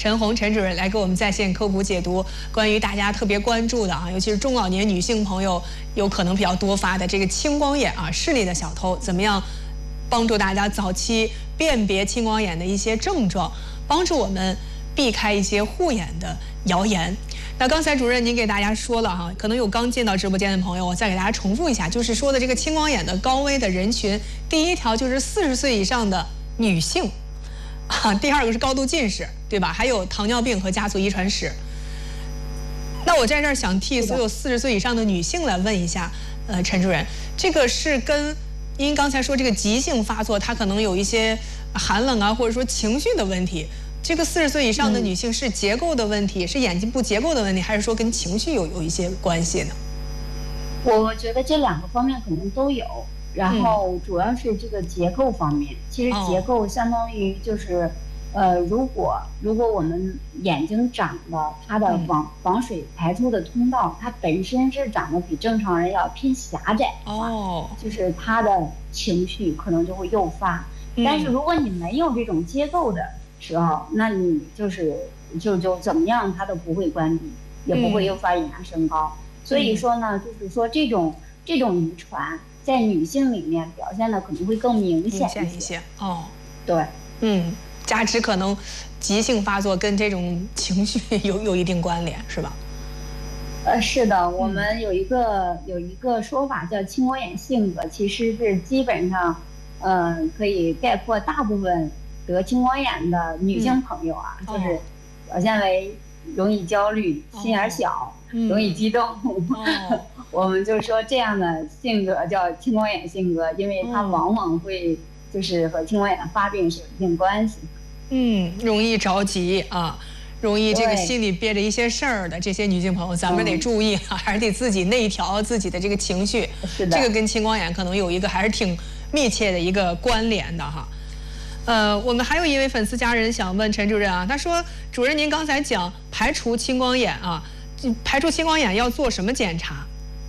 陈红陈主任来给我们在线科普解读关于大家特别关注的啊，尤其是中老年女性朋友有可能比较多发的这个青光眼啊，视力的小偷怎么样帮助大家早期辨别青光眼的一些症状，帮助我们避开一些护眼的谣言。那刚才主任您给大家说了哈，可能有刚进到直播间的朋友，我再给大家重复一下，就是说的这个青光眼的高危的人群，第一条就是40岁以上的女性，第二个是高度近视，对吧？还有糖尿病和家族遗传史。那我在这儿想替所有40岁以上的女性来问一下，陈主任，这个是跟您刚才说这个急性发作，它可能有一些寒冷啊，或者说情绪的问题。这个40岁以上的女性是结构的问题，是眼睛部结构的问题，还是说跟情绪有一些关系呢？ 我觉得这2个方面可能都有，然后主要是这个结构方面。其实结构相当于就是，如果我们眼睛长的它的往水排出的通道，它本身是长得比正常人要偏狭窄的话，就是它的情绪可能就会诱发。但是如果你没有这种结构的时候，那你就怎么样，它都不会关闭，也不会诱发眼压升高。所以说呢，就是说这种遗传在女性里面表现的可能会更明显一些。 哦， 对， 加之可能急性发作跟这种情绪有一定关联，是吧？ 是的，我们有一个说法叫青光眼性格，其实是基本上，可以概括大部分得青光眼的女性朋友啊，就是表现为容易焦虑、心眼小、容易激动。我们就说这样的性格叫青光眼性格，因为它往往会就是和青光眼的发病是有一定关系。 容易着急啊，容易这个心里憋着一些事儿的这些女性朋友，咱们得注意啊，还是得自己内调自己的这个情绪。 是的， 这个跟青光眼可能有一个还是挺密切的一个关联的哈。我们还有一位粉丝家人想问陈主任啊，他说：“主任，您刚才讲排除青光眼啊，排除青光眼要做什么检查？”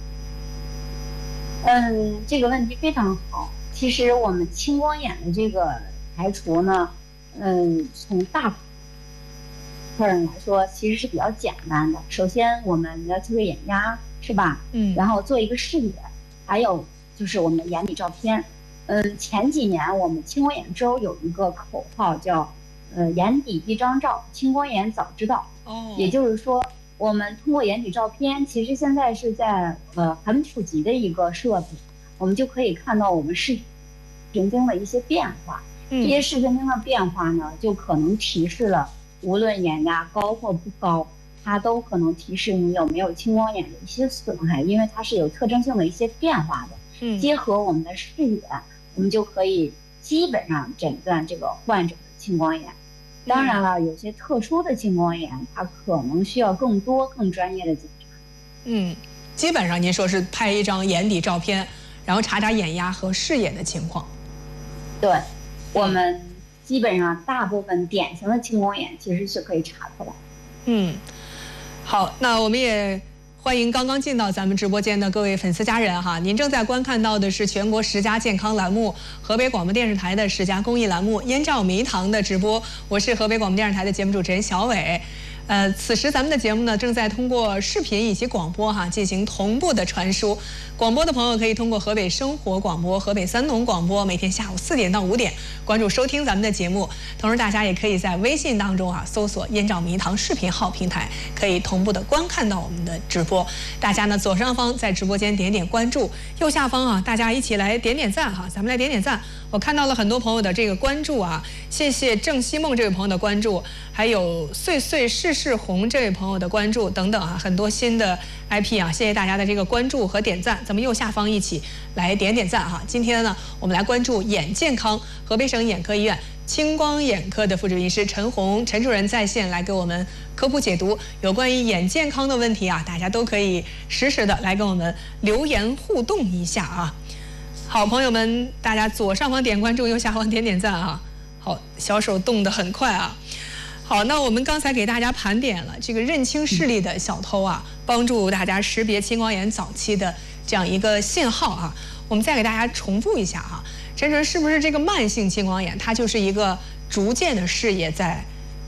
这个问题非常好。其实我们青光眼的这个排除呢，从大部分人来说，其实是比较简单的。首先，我们要测个眼压，是吧？然后做一个视野，还有就是我们的眼底照片。前几年我们青光眼周有一个口号叫眼底一张照，青光眼早知道。也就是说，我们通过眼底照片，其实现在是在很普及的一个设备，我们就可以看到我们视神经的一些变化。这些视神经的变化呢，就可能提示了无论眼压高或不高，它都可能提示你有没有青光眼的一些损害，因为它是有特征性的一些变化的。结合我们的视野，我们就可以基本上诊断这个患者的青光眼。当然了，有些特殊的青光眼，它可能需要更多更专业的检查。 基本上您说是拍一张眼底照片，然后查查眼压和视野的情况。 对，我们基本上大部分典型的青光眼其实是可以查出来。 好，那我们也欢迎刚刚进到咱们直播间的各位粉丝家人哈，您正在观看到的是全国10佳健康栏目、河北广播电视台的10佳公益栏目《燕赵迷堂》的直播，我是河北广播电视台的节目主持人小伟。此时咱们的节目呢正在通过视频以及广播进行同步的传输。广播的朋友可以通过河北生活广播、河北三农广播，每天下午4点到5点关注收听咱们的节目。同时，大家也可以在微信当中搜索“燕赵迷堂”视频号平台，可以同步的观看到我们的直播。大家呢左上方在直播间点点关注，右下方大家一起来点点赞咱们来点点赞。我看到了很多朋友的这个关注谢谢郑希梦这位朋友的关注，还有岁岁世世红这位朋友的关注等等很多新的 IP 谢谢大家的这个关注和点赞。咱们右下方一起来点点赞今天呢，我们来关注眼健康。河北省眼科医院青光眼科的副主任医师陈红陈主任在线来给我们科普解读有关于眼健康的问题大家都可以实时的来跟我们留言互动一下好，朋友们，大家左上方点关注，右下方点点赞好，小手动得很快好，那我们刚才给大家盘点了这个认清视力的小偷帮助大家识别青光眼早期的这样一个信号我们再给大家重复一下陈主任，是不是这个慢性青光眼它就是一个逐渐的视野在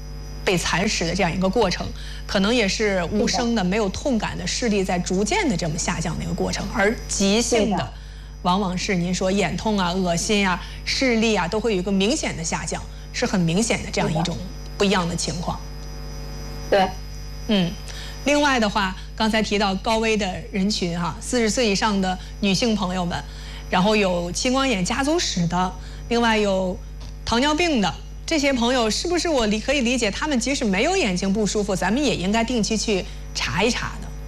被蚕食的这样一个过程，可能也是无声的、没有痛感的视力在逐渐的这么下降的一个过程。而急性的，往往是您说眼痛啊、恶心啊、视力啊，都会有一个明显的下降，是很明显的这样一种不一样的情况。 对， 另外的话，刚才提到高危的人群哈，40岁以上的女性朋友们，然后有青光眼家族史的，另外有糖尿病的。这些朋友是不是我可以理解，他们即使没有眼睛不舒服，咱们也应该定期去查一查的？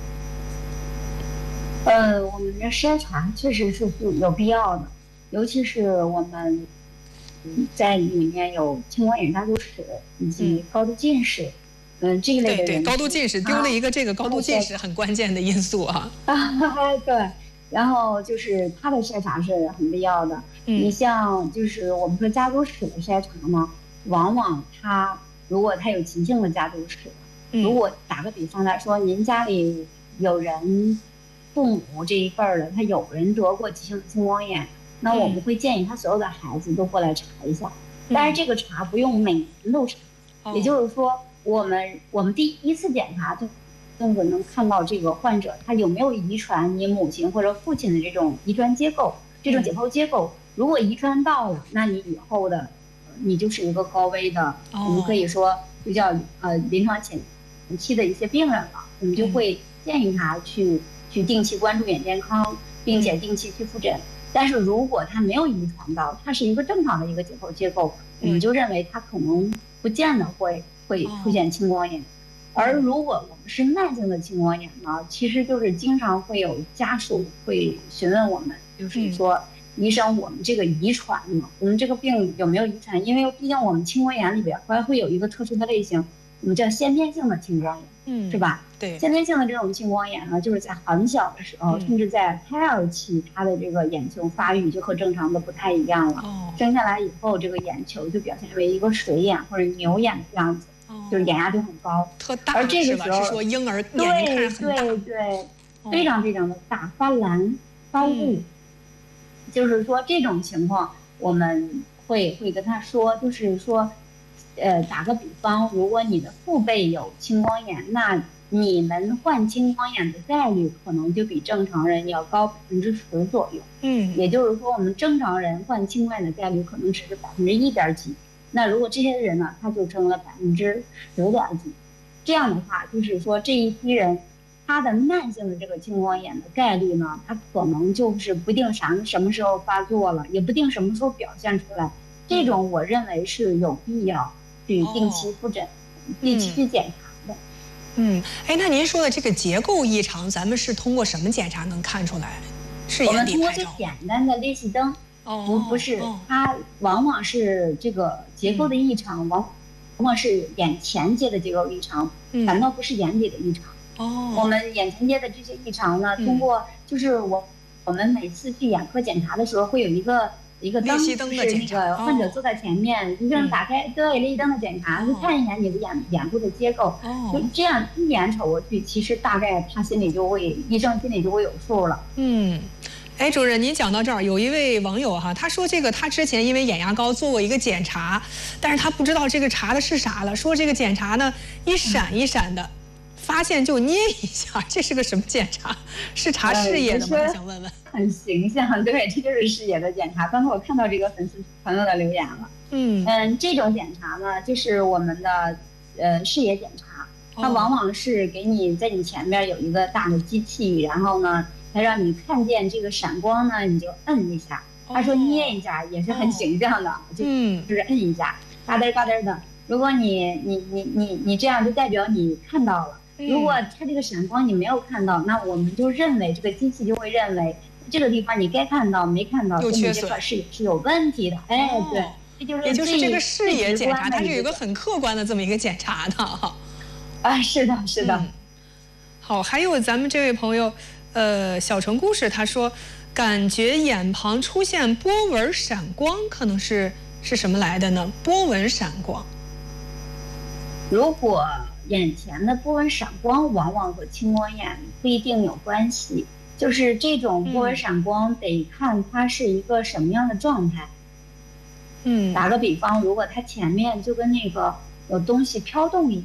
我们这筛查确实是有必要的，尤其是我们在里面有青光眼家族史以及高度近视，这一类的人。对， 高度近视丢了一个这个高度近视很关键的因素啊。 对。然后就是它的筛查是很必要的。你像就是我们说家族史的筛查呢，往往如果他有急性的家族史，如果打个比方来说，您家里有人父母这一辈儿的，他有人得过急性青光眼，那我们会建议他所有的孩子都过来查一下。但是这个查不用每年都查，也就是说我们第一次检查就能看到这个患者他有没有遗传你母亲或者父亲的这种遗传结构，这种解剖结构，如果遗传到了，那你以后的你就是一个高危的，我们可以说就叫临床前期的一些病人了，我们就会建议他去定期关注眼健康，并且定期去复诊。但是如果他没有遗传到，他是一个正常的一个解剖结构，我们就认为他可能不见得会出现青光眼。而如果我们是慢性的青光眼呢，其实就是经常会有家属会询问我们，就是说医生，我们这个遗传呢，我们这个病有没有遗传？因为毕竟我们青光眼里边还会有一个特殊的类型，我们叫先天性的青光眼，是吧？ 对， 先天性的这种青光眼呢，就是在很小的时候，甚至在胎儿期，它的这个眼球发育就和正常的不太一样了。生下来以后，这个眼球就表现为一个水眼或者牛眼的样子。就是眼压就很高， 特大， 而这个时候是说婴儿眼睛看着很大， 对，非常非常的大，发蓝发雾，就是说这种情况我们会跟他说，就是说，打个比方，如果你的父辈有青光眼，那你们患青光眼的概率可能就比正常人要高10%左右。也就是说，我们正常人患青光眼的概率可能只是1点几。那如果这些人呢，他就成了10.几%，这样的话，就是说这一批人，他的慢性的这个青光眼的概率呢，他可能就是不定什么时候发作了，也不定什么时候表现出来。这种我认为是有必要去定期复诊、定期去检查的。 那您说的这个结构异常，咱们是通过什么检查能看出来？是眼底拍照？我们通过最简单的裂隙灯。不是，它往往是这个结构的异常，往往是眼前界的结构异常，反倒不是眼底的异常。我们眼前界的这些异常呢，通过就是我们每次去眼科检查的时候，会有一个灯，是那个患者坐在前面，医生打开裂隙灯的检查，就看一眼你的眼部的结构，就这样一眼瞅过去，其实大概医生心里就会有数了。 主任，您讲到这儿，有一位网友哈，他说他之前因为眼压高做过一个检查，但是他不知道这个查的是啥了，说这个检查呢一闪一闪的，发现就捏一下，这是个什么检查？是查视野的吗？他想问问。 很形象，对，这就是视野的检查。刚才我看到这个粉丝朋友的留言了。这种检查呢，就是我们的视野检查，它往往是给你在你前边有一个大的机器，然后呢。他让你看见这个闪光呢，你就摁一下。他说捏一下也是很形象的，就是摁一下，嘎噔嘎噔的。如果你这样就代表你看到了。如果它这个闪光你没有看到，那我们就认为这个机器就会认为这个地方你该看到没看到，你这块视野是有问题的。对， 也就是这个视野检查，它是有一个很客观的这么一个检查的。 是的。 好，还有咱们这位朋友。小城故事他说，感觉眼旁出现波纹闪光，可能是什么来的呢？波纹闪光。 如果眼前的波纹闪光，往往和青光眼不一定有关系。就是这种波纹闪光得看它是一个什么样的状态。打个比方，如果它前面就跟那个有东西飘动一